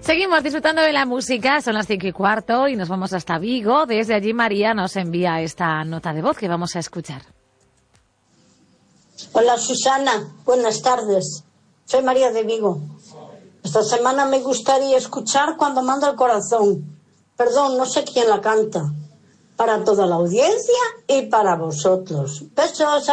Seguimos disfrutando de la música, son las 5:15 y nos vamos hasta Vigo. Desde allí María nos envía esta nota de voz que vamos a escuchar. Hola Susana, buenas tardes. Soy María de Vigo. Esta semana me gustaría escuchar Cuando manda el corazón. Perdón, no sé quién la canta. Para toda la audiencia y para vosotros. Besos.